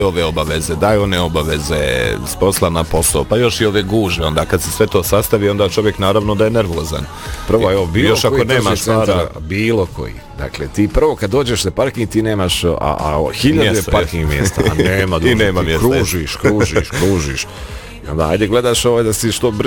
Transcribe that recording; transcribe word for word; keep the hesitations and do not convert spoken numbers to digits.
ove obaveze, daj one obaveze, s posla na posao, pa još i ove guže, onda kad se sve to sastavi, onda čovjek naravno da je nervozan. Prvo, evo, bilo još ako nemaš para, bilo koji. Dakle, ti prvo kad dođeš na parking, ti nemaš, a, a hiljadu je parking mjesta, a nema, i nema mjesta. Kružiš, kružiš, kružiš. I onda, ajde gledaš ovaj da si što brže